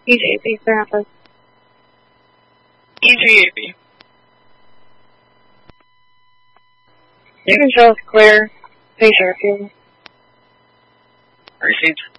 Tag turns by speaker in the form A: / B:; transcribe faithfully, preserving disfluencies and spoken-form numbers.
A: E J P, Rapids.
B: E G A P.
A: You can show us clear. Make sure if you
B: Received.